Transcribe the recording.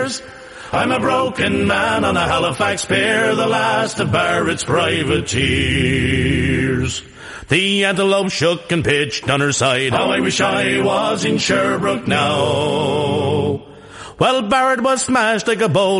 I'm a broken man on a Halifax pier, the last of Barrett's privateers. The Antelope shook and pitched on her side. How I wish I was in Sherbrooke now. Well, Barrett was smashed like a bowl